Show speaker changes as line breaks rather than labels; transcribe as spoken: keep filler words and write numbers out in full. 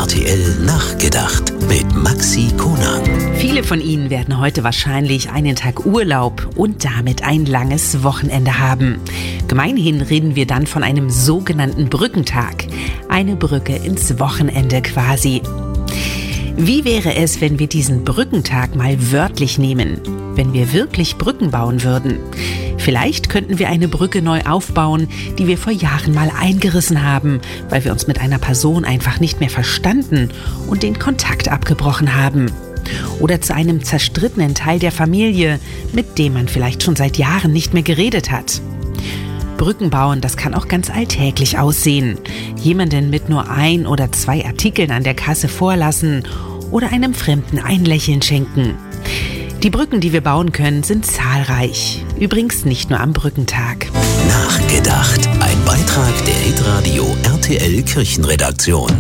R T L Nachgedacht mit Maxi Konang.
Viele von Ihnen werden heute wahrscheinlich einen Tag Urlaub und damit ein langes Wochenende haben. Gemeinhin reden wir dann von einem sogenannten Brückentag. Eine Brücke ins Wochenende quasi. Wie wäre es, wenn wir diesen Brückentag mal wörtlich nehmen? Wenn wir wirklich Brücken bauen würden? Vielleicht könnten wir eine Brücke neu aufbauen, die wir vor Jahren mal eingerissen haben, weil wir uns mit einer Person einfach nicht mehr verstanden und den Kontakt abgebrochen haben. Oder zu einem zerstrittenen Teil der Familie, mit dem man vielleicht schon seit Jahren nicht mehr geredet hat. Brücken bauen, das kann auch ganz alltäglich aussehen. Jemanden mit nur ein oder zwei Artikeln an der Kasse vorlassen oder einem Fremden ein Lächeln schenken. Die Brücken, die wir bauen können, sind zahlreich. Übrigens nicht nur am Brückentag.
Nachgedacht. Ein Beitrag der Hitradio R T L Kirchenredaktion.